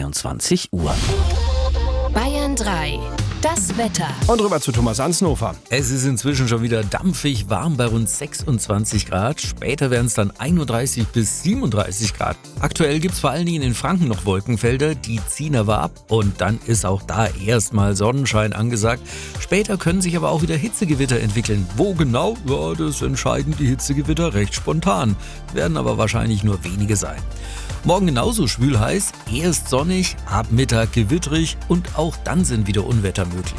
22 Uhr. Bayern 3. Das Wetter. Und rüber zu Thomas Ansnofer. Es ist inzwischen schon wieder dampfig warm bei rund 26 Grad. Später werden es dann 31 bis 37 Grad. Aktuell gibt es vor allen Dingen in Franken noch Wolkenfelder, die ziehen aber ab. Und dann ist auch da erstmal Sonnenschein angesagt. Später können sich aber auch wieder Hitzegewitter entwickeln. Wo genau? Ja, das entscheiden die Hitzegewitter recht spontan. Werden aber wahrscheinlich nur wenige sein. Morgen genauso schwül heiß, erst sonnig, ab Mittag gewitterig und auch dann sind wieder Unwetter möglich.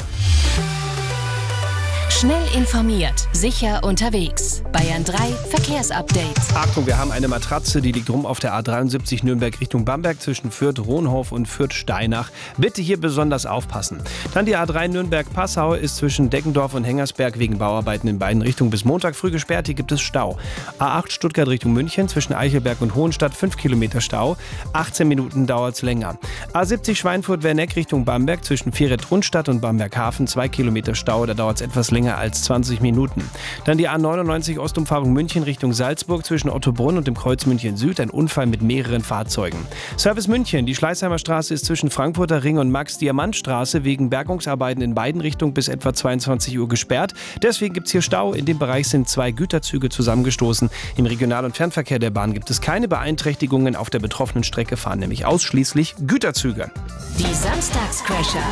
Schnell informiert, sicher unterwegs. Bayern 3 Verkehrsupdate. Achtung, wir haben eine Matratze, die liegt rum auf der A73 Nürnberg Richtung Bamberg zwischen Fürth-Rohnhof und Fürth-Steinach. Bitte hier besonders aufpassen. Dann die A3 Nürnberg-Passau ist zwischen Deggendorf und Hengersberg wegen Bauarbeiten in beiden Richtungen bis Montag früh gesperrt. Hier gibt es Stau. A8 Stuttgart Richtung München zwischen Eichelberg und Hohenstadt 5 Kilometer Stau. 18 Minuten dauert es länger. A70 Schweinfurt-Werneck Richtung Bamberg zwischen Vieret-Rundstadt und Bamberghafen 2 Kilometer Stau. Da dauert es etwas länger als 20 Minuten. Dann die A99 Ostumfahrung München Richtung Salzburg zwischen Ottobrunn und dem Kreuz München Süd. Ein Unfall mit mehreren Fahrzeugen. Service München. Die Schleißheimer Straße ist zwischen Frankfurter Ring und Max-Diamant-Straße wegen Bergungsarbeiten in beiden Richtungen bis etwa 22 Uhr gesperrt. Deswegen gibt es hier Stau. In dem Bereich sind 2 Güterzüge zusammengestoßen. Im Regional- und Fernverkehr der Bahn gibt es keine Beeinträchtigungen. Auf der betroffenen Strecke fahren nämlich ausschließlich Güterzüge. Die Samstagscrasher.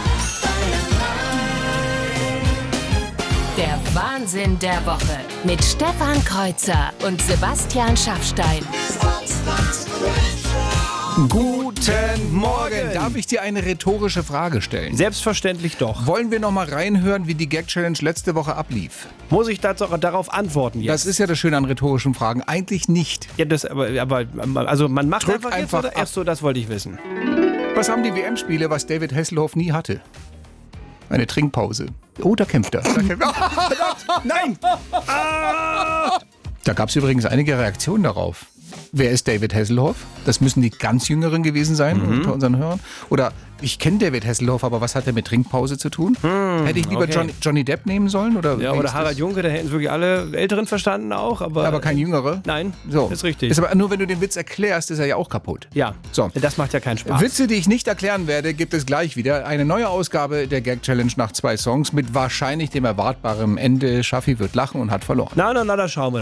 Der Wahnsinn der Woche mit Stefan Kreuzer und Sebastian Schaffstein. Guten Morgen. Darf ich dir eine rhetorische Frage stellen? Selbstverständlich doch. Wollen wir noch mal reinhören, wie die Gag-Challenge letzte Woche ablief? Muss ich darauf antworten jetzt? Das ist ja das Schöne an rhetorischen Fragen. Eigentlich nicht. Ja, also man macht Drück einfach jetzt einfach oder ab. erst so, das wollte ich wissen. Was haben die WM-Spiele, was David Hasselhoff nie hatte? Eine Trinkpause. Oh, da kämpft er. Nein! Da gab es übrigens einige Reaktionen darauf. Wer ist David Hasselhoff? Das müssen die ganz Jüngeren gewesen sein unter unseren Hörern. Oder ich kenne David Hasselhoff, aber was hat er mit Trinkpause zu tun? Hätte ich lieber okay. Johnny Depp nehmen sollen? Oder Harald Junke, da hätten es wirklich alle Älteren verstanden auch. Aber kein Jüngerer? Nein, So. ist richtig. Ist aber nur, wenn du den Witz erklärst, ist er ja auch kaputt. Ja, So. das macht ja keinen Spaß. Witze, die ich nicht erklären werde, gibt es gleich wieder. Eine neue Ausgabe der Gag-Challenge nach 2 Songs mit wahrscheinlich dem erwartbaren Ende. Schaffi wird lachen und hat verloren. Na, da schauen wir.